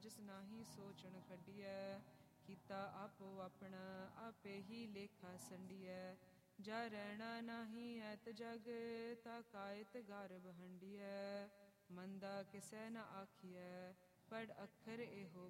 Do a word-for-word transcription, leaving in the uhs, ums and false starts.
ਜਿਸ ਨਾਹੀ ਸੋਚਣ ਕੱਢੀਐ। ਕੀਤਾ ਆਪੋ ਆਪਣਾ ਆਪੇ ਹੀ ਲੇਖਾ ਸੰਡੀਐ। ਜਾ ਰਹਿਣਾ ਨਾਹੀ ਐਤ ਜਗ ਤਾ ਕਾਇਤ ਗਰਭ ਹੰਡੀਐ। ਮੰਦਾ ਕਿਸੈ ਨ ਆਖੀਐ ਪੜ ਅੱਖਰ ਇਹੋ